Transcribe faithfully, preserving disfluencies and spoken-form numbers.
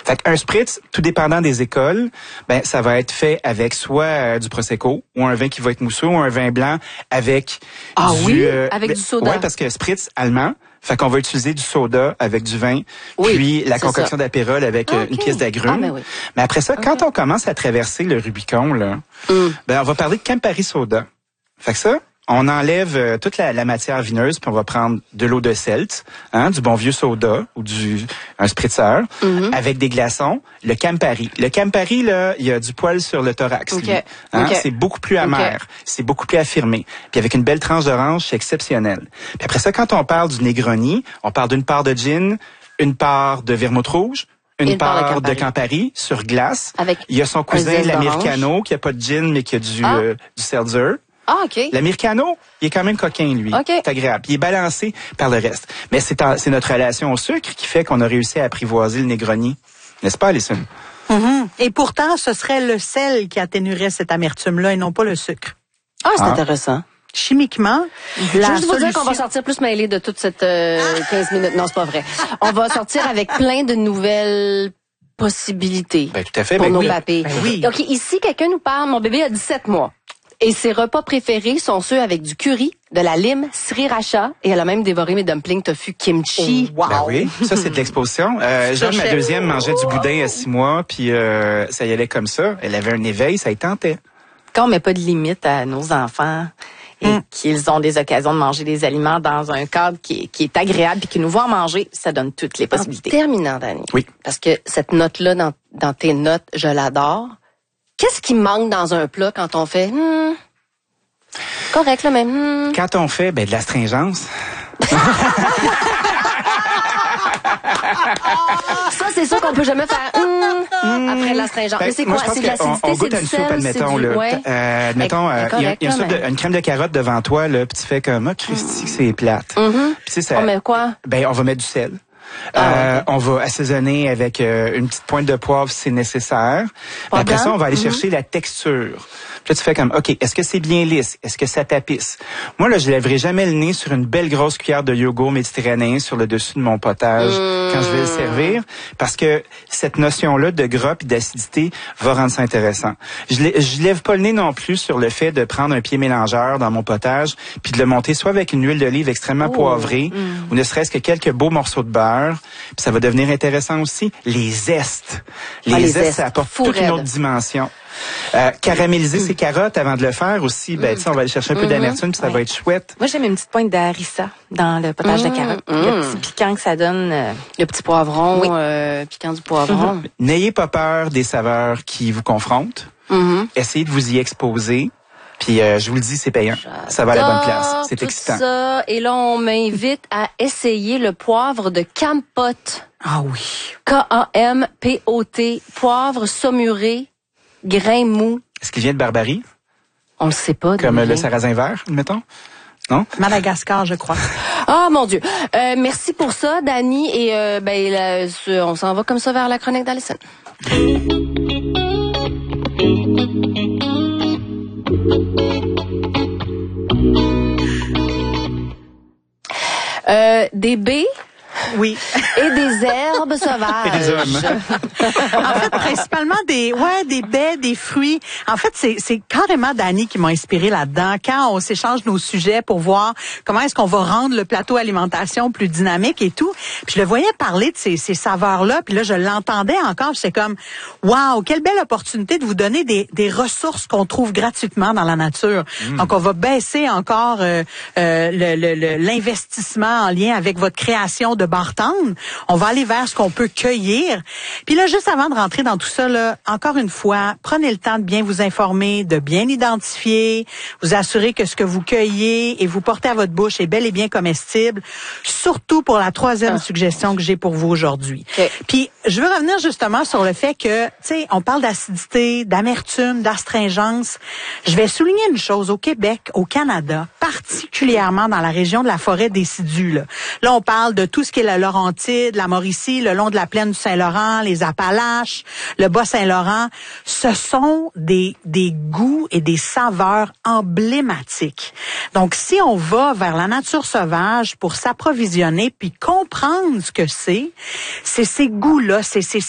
Fait qu'un spritz, tout dépendant des écoles, ben ça va être fait avec soit euh, du prosecco ou un vin qui va être mousseux ou un vin blanc avec ah du oui, euh, avec ben, du soda. Ouais, parce que spritz allemand. Fait qu'on va utiliser du soda avec du vin, oui, puis la concoction d'apérole avec ah, euh, okay. une pièce d'agrumes. Ah, ben oui. Mais après ça, okay. quand on commence à traverser le Rubicon, là, mm. ben on va parler de Campari Soda. Fait que ça, on enlève euh, toute la, la matière vineuse, puis on va prendre de l'eau de Celt, hein, du bon vieux soda ou du un spritzer, mm-hmm. avec des glaçons, le Campari. Le Campari, là, il y a du poil sur le thorax. Okay. Lui, hein, okay. C'est beaucoup plus amer, okay. c'est beaucoup plus affirmé. Puis avec une belle tranche d'orange, c'est exceptionnel. Puis après ça, quand on parle du Negroni, on parle d'une part de gin, une part de vermouth rouge, une, une part, part de, Campari. de Campari sur glace. Avec il y a son cousin, l'Americano, qui a pas de gin, mais qui a du, ah. euh, du seltzer. Ah, OK. L'Americano, il est quand même coquin, lui. OK. C'est agréable. Il est balancé par le reste. Mais c'est, en, c'est notre relation au sucre qui fait qu'on a réussi à apprivoiser le Negroni. N'est-ce pas, Alison? Mm-hmm. Et pourtant, ce serait le sel qui atténuerait cette amertume-là et non pas le sucre. Ah, c'est ah. intéressant. Chimiquement, je veux juste vous dire qu'on va sortir plus mêlés de toute cette euh, quinze minutes. Non, c'est pas vrai. On va sortir avec plein de nouvelles possibilités. Ben, tout à fait. Pour ben nos oui. papés. Ben oui. Donc, ici, quelqu'un nous parle, mon bébé a dix-sept mois. Et ses repas préférés sont ceux avec du curry, de la lime, sriracha, et elle a même dévoré mes dumplings tofu kimchi. Oh, wow. Ben oui, ça c'est de l'exposition. Euh, Jeanne, ma deuxième, mangeait du boudin à six mois, puis euh, ça y allait comme ça. Elle avait un éveil, ça y tentait. Quand on met pas de limite à nos enfants et mm. qu'ils ont des occasions de manger des aliments dans un cadre qui est, qui est agréable et qui nous voit en manger, ça donne toutes les possibilités. En terminant, Dani, oui. parce que cette note-là, dans, dans tes notes, je l'adore. Qu'est-ce qui manque dans un plat quand on fait hmm, correct là même hmm. Quand on fait ben de l'astringence. Ça c'est sûr qu'on peut jamais faire hmm, après l'astringence. Ben, Mais c'est moi, quoi? C'est de l'acidité, on, on c'est goûte à du une sel, soupe, admettons, du... là. Ouais. Euh, admettons, il euh, y a, y a une, soupe de, une crème de carotte devant toi, là, puis tu fais comme, ah, Christy, mm. c'est plate. Mm-hmm. Puis tu sais, ça. On met quoi? Ben, on va mettre du sel. Ah, euh, okay. On va assaisonner avec euh, une petite pointe de poivre si c'est nécessaire. Après ça, on va aller mm-hmm. chercher la texture. Puis là, tu fais comme, OK, est-ce que c'est bien lisse? Est-ce que ça tapisse? Moi, là, je lèverai jamais le nez sur une belle grosse cuillère de yogourt méditerranéen sur le dessus de mon potage mmh. quand je vais le servir, parce que cette notion-là de gras et d'acidité va rendre ça intéressant. Je, je lève pas le nez non plus sur le fait de prendre un pied mélangeur dans mon potage puis de le monter soit avec une huile d'olive extrêmement oh. poivrée mmh. ou ne serait-ce que quelques beaux morceaux de beurre. Puis ça va devenir intéressant aussi. Les zestes. Les, ah, les zestes, zestes, ça apporte Fou toute raide. une autre dimension. Euh, caraméliser mm. ses carottes avant de le faire aussi, ben, mm. tu sais, on va aller chercher un peu mm-hmm. d'amertume puis ça ouais. va être chouette. Moi, j'aime une petite pointe de harissa dans le potage mm. de carottes. Mm. Le petit piquant que ça donne. Euh... Le petit poivron, oui. euh, piquant du poivron. Mm-hmm. N'ayez pas peur des saveurs qui vous confrontent. Mm-hmm. Essayez de vous y exposer. Puis euh, je vous le dis, c'est payant. J'adore ça va à la bonne place. C'est tout excitant. Ça. Et là, on m'invite à essayer le poivre de Campote. Ah oui. K A M P O T. Poivre saumuré. Grain mou. Est-ce qu'il vient de Barbarie? On le sait pas. Comme le sarrasin vert, mettons? Non? Madagascar, je crois. Ah, mon Dieu. Euh, merci pour ça, Dani. Et euh, ben, là, on s'en va comme ça vers la chronique d'Alison. Euh, des baies. Oui. Et des herbes sauvages. Et des hommes. En fait, principalement des, ouais, des baies, des fruits. En fait, c'est, c'est carrément Dani qui m'a inspiré là-dedans. Quand on s'échange nos sujets pour voir comment est-ce qu'on va rendre le plateau alimentation plus dynamique et tout. Puis je le voyais parler de ces, ces saveurs-là. Puis là, je l'entendais encore. C'est comme, waouh, quelle belle opportunité de vous donner des, des ressources qu'on trouve gratuitement dans la nature. Mmh. Donc, on va baisser encore euh, euh, le, le, le, l'investissement en lien avec votre création de bartende. On va aller vers ce qu'on peut cueillir. Puis là, juste avant de rentrer dans tout ça, là, encore une fois, prenez le temps de bien vous informer, de bien identifier, vous assurer que ce que vous cueillez et vous portez à votre bouche est bel et bien comestible. Surtout pour la troisième ah. suggestion que j'ai pour vous aujourd'hui. Okay. Puis, je veux revenir justement sur le fait que, tu sais, on parle d'acidité, d'amertume, d'astringence. Je vais souligner une chose. Au Québec, au Canada, particulièrement dans la région de la forêt décidue, là, là on parle de tout ce qui est la Laurentide, la Mauricie, le long de la plaine du Saint-Laurent, les Appalaches, le Bas-Saint-Laurent. Ce sont des, des goûts et des saveurs emblématiques. Donc, si on va vers la nature sauvage pour s'approvisionner puis comprendre ce que c'est, c'est ces goûts-là, c'est ces